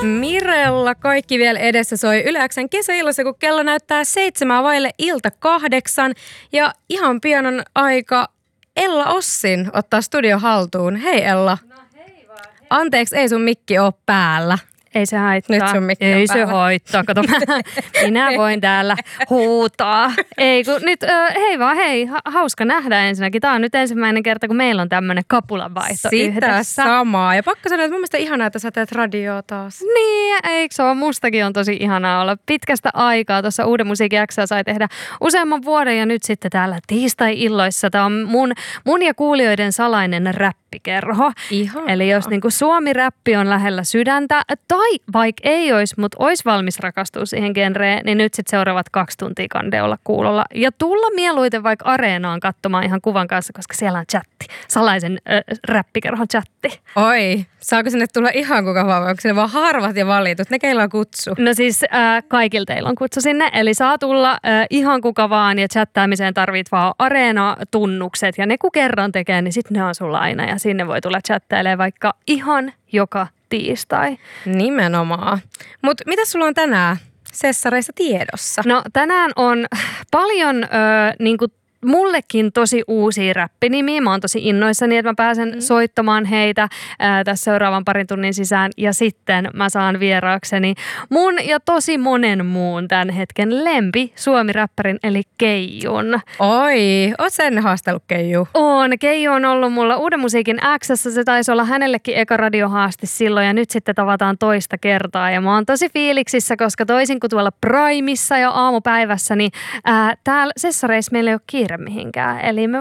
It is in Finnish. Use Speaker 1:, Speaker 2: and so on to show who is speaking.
Speaker 1: Mirella kaikki vielä edessä soi Yle X:n kesäillassa, kun kello näyttää 7:08 ja ihan pian on aika Ella Ossin ottaa studio haltuun. Hei Ella.
Speaker 2: No hei vaan. Hei.
Speaker 1: Anteeksi, ei sun mikki ole päällä.
Speaker 2: Ei se haittaa.
Speaker 1: Nyt sun mikki on
Speaker 2: Ei
Speaker 1: päällä.
Speaker 2: se haittaa. Kato, minä voin täällä huutaa. Ei kun nyt, hei vaan hei. Hauska nähdä ensinnäkin. Tämä on nyt ensimmäinen kerta, kun meillä on tämmöinen kapulanvaihto
Speaker 1: Sitä
Speaker 2: yhdessä.
Speaker 1: samaa. Ja pakko sanoa, että mun mielestä ihanaa, että sä teet radioa taas.
Speaker 2: Niin, eikö se ole? Mustakin on tosi ihanaa olla pitkästä aikaa. Tuossa Uuden musiikin jaksoa sai tehdä useamman vuoden ja nyt sitten täällä tiistai-illoissa. Tämä on mun ja kuulijoiden salainen räppikerho.
Speaker 1: Ihanaa.
Speaker 2: Eli jos niinku suomi-räppi on lähellä sydäntä, tai vaikka ei olisi, mutta olisi valmis rakastua siihen genreen, niin nyt sitten seuraavat 2 tuntia kande olla kuulolla. Ja tulla mieluiten vaikka Areenaan katsomaan ihan kuvan kanssa, koska siellä on chatti. Salaisen räppikerhon chatti.
Speaker 1: Oi, saako sinne tulla ihan kuka vaan, onko sinne vaan harvat ja valitut? Ne keillä on kutsu.
Speaker 2: No siis kaikilla teillä on kutsu sinne, eli saa tulla ihan kuka vaan ja chattaamiseen tarvit vaan Areena-tunnukset ja ne kun kerran tekee, niin sitten ne on sulla aina ja sinne voi tulla chattailemaan vaikka ihan joka tiistai.
Speaker 1: Nimenomaan. Mutta mitä sulla on tänään Sessareissa tiedossa?
Speaker 2: No tänään on paljon niinku mullekin tosi uusia räppinimiä. Mä oon tosi innoissani, että mä pääsen soittamaan heitä tässä seuraavan parin tunnin sisään. Ja sitten mä saan vieraakseni mun ja tosi monen muun tämän hetken lempi suomi-räppärin eli Keijun.
Speaker 1: Oi, oot sä ennen haastellut Keiju?
Speaker 2: Keiju on ollut mulla Uuden musiikin X:ssä. Se taisi olla hänellekin eka radiohaaste silloin ja nyt sitten tavataan toista kertaa. Ja mä oon tosi fiiliksissä, koska toisin kuin tuolla Primeissa ja aamupäivässä, niin täällä Sessareissa meillä ei ole kiire mihinkään. Eli me